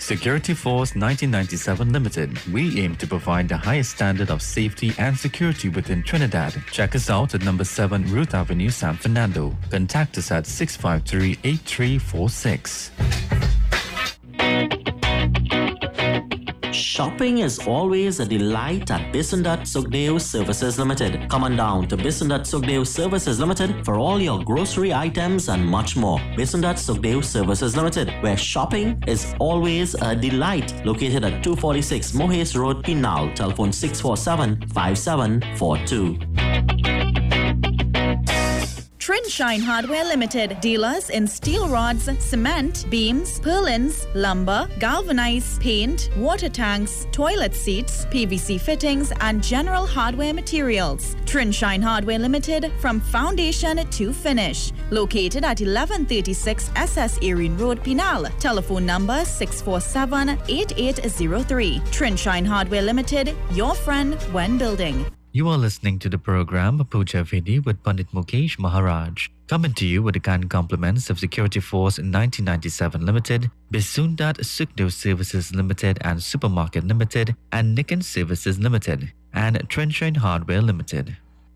Security Force 1997 Limited. We aim to provide the highest standard of safety and security within Trinidad. Check us out at number 7 Ruth Avenue, San Fernando. Contact us at 653-8346. Shopping is always a delight at Bisondat Sugdeo Services Limited. Come on down to Bisondat Sugdeo Services Limited for all your grocery items and much more. Bisondat Sugdeo Services Limited, where shopping is always a delight. Located at 246 Mohes Road, Pinal. Telephone 647-5742. Trinshine Hardware Limited, dealers in steel rods, cement, beams, purlins, lumber, galvanized, paint, water tanks, toilet seats, PVC fittings, and general hardware materials. Trinshine Hardware Limited, from foundation to finish. Located at 1136 SS Erin Road, Pinal. Telephone number 647-8803. Trinshine Hardware Limited, your friend when building. You are listening to the program Puja Vidi with Pandit Mukesh Maharaj, coming to you with the kind compliments of Security Force 1997 Limited, Bisundat Sukhdeo Services Limited and Supermarket Limited, and Nikken Services Limited, and Trinshine Hardware Limited.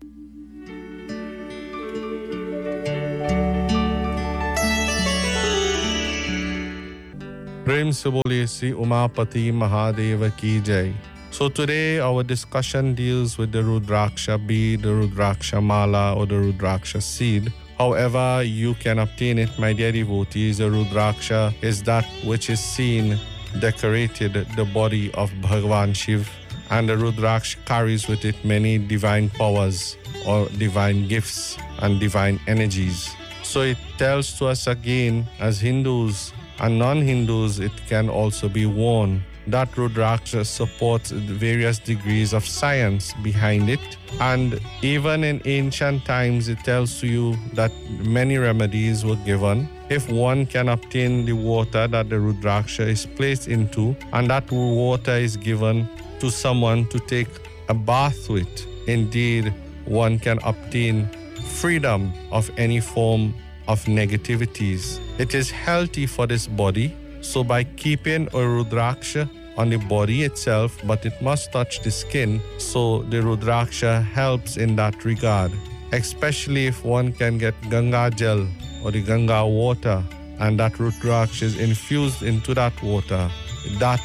Prem se boliye Sri Umapati Mahadeva ki jai. So today our discussion deals with the Rudraksha bead, the Rudraksha mala or the Rudraksha seed. However you can obtain it, my dear devotees. The Rudraksha is that which is seen decorated the body of Bhagavan Shiv, and the Rudraksha carries with it many divine powers or divine gifts and divine energies. So it tells to us again, as Hindus and non-Hindus, it can also be worn. That Rudraksha supports various degrees of science behind it. And even in ancient times, it tells to you that many remedies were given. If one can obtain the water that the Rudraksha is placed into, and that water is given to someone to take a bath with, indeed, one can obtain freedom of any form of negativities. It is healthy for this body. So by keeping a Rudraksha on the body itself, but it must touch the skin, so the Rudraksha helps in that regard. Especially if one can get Ganga gel or the Ganga water, and that Rudraksha is infused into that water, that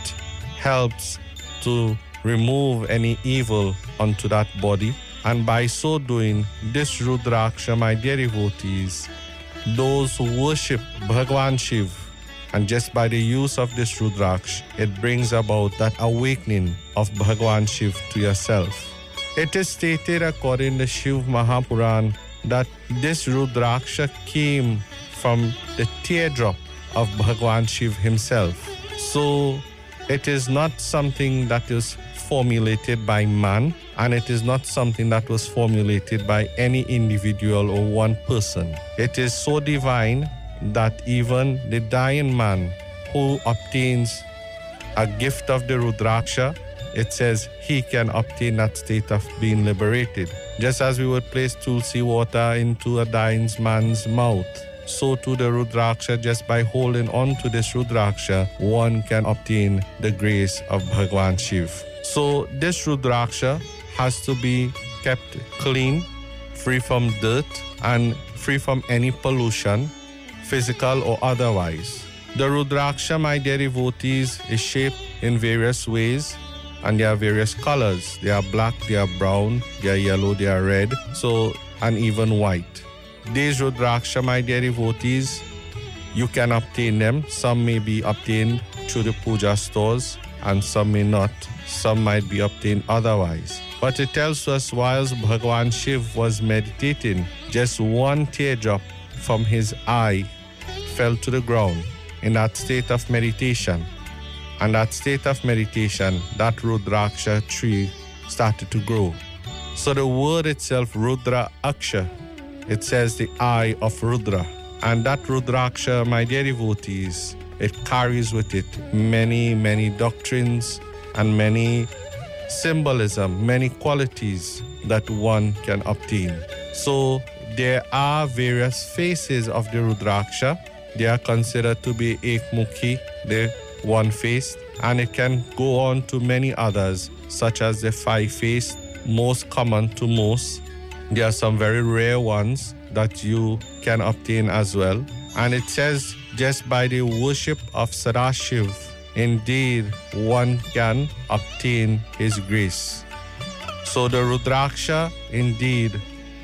helps to remove any evil onto that body. And by so doing, this Rudraksha, my dear devotees, those who worship Bhagavan Shiv, and just by the use of this Rudraksha, it brings about that awakening of Bhagavan Shiv to yourself. It is stated according to Shiv Mahapuran that this Rudraksha came from the teardrop of Bhagavan Shiv himself. So it is not something that is formulated by man, and it is not something that was formulated by any individual or one person. It is so divine that even the dying man who obtains a gift of the Rudraksha, it says he can obtain that state of being liberated. Just as we would place Tulsi water into a dying man's mouth, so too the Rudraksha, just by holding on to this Rudraksha, one can obtain the grace of Bhagavan Shiv. So this Rudraksha has to be kept clean, free from dirt, and free from any pollution, physical or otherwise. The Rudraksha, my dear devotees, is shaped in various ways, and there are various colors. They are black, they are brown, they are yellow, they are red, and even white. These Rudraksha, my dear devotees, you can obtain them. Some may be obtained through the puja stores, and some may not. Some might be obtained otherwise. But it tells us whilst Bhagavan Shiv was meditating, just one teardrop from his eye fell to the ground in that state of meditation. And that state of meditation, that Rudraksha tree started to grow. So the word itself, Rudra Aksha, it says the eye of Rudra. And that Rudraksha, my dear devotees, it carries with it many, many doctrines and many symbolism, many qualities that one can obtain. So there are various faces of the Rudraksha. They are considered to be Ekmukhi. The one-faced, and it can go on to many others, such as the five-faced, most common to most. There are some very rare ones that you can obtain as well. And it says, just by the worship of Sadashiv, indeed one can obtain his grace. So the Rudraksha indeed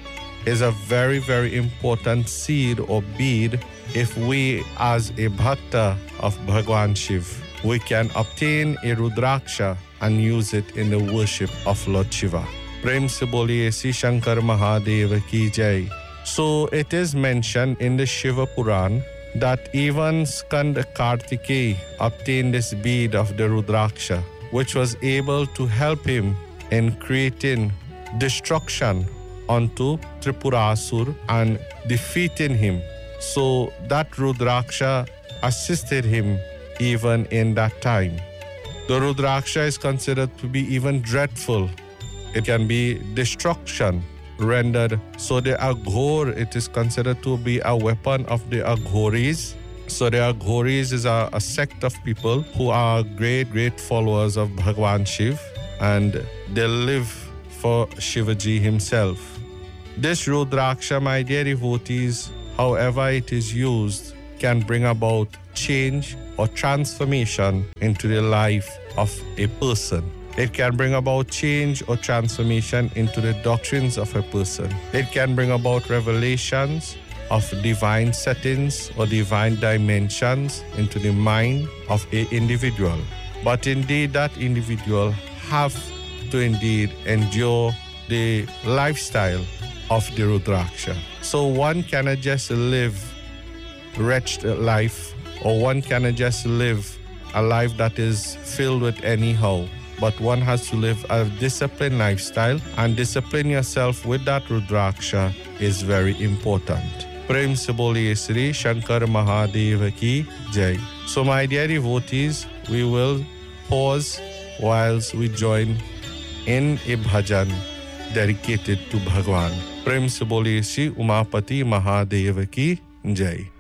is a very, very important seed or bead. If we as a bhakta of Bhagwan Shiv, we can obtain a Rudraksha and use it in the worship of Lord Shiva. Prem se boliye Sri Shankar Mahadev ki jai. So it is mentioned in the Shiva Puran that even Skanda Kartikeya obtained this bead of the Rudraksha, which was able to help him in creating destruction onto Tripurasur and defeating him. So that Rudraksha assisted him even in that time. The Rudraksha is considered to be even dreadful. It can be destruction rendered. So the Aghor, it is considered to be a weapon of the Aghoris. So the Aghoris is a sect of people who are great followers of Bhagwan Shiv, and they live for Shivaji himself. This Rudraksha, my dear devotees, however it is used, can bring about change or transformation into the life of a person. It can bring about change or transformation into the doctrines of a person. It can bring about revelations of divine settings or divine dimensions into the mind of an individual. But indeed, that individual have to indeed endure the lifestyle of the Rudraksha. So one cannot just live wretched life, or one cannot just live a life that is filled with anyhow. But one has to live a disciplined lifestyle, and discipline yourself with that Rudraksha is very important. Prem se boliye Sri Shankar Mahadev ki jai. So my dear devotees, we will pause whilst we join in a bhajan dedicated to Bhagwan. Prem se boliye Sri Umapati Mahadev ki jai.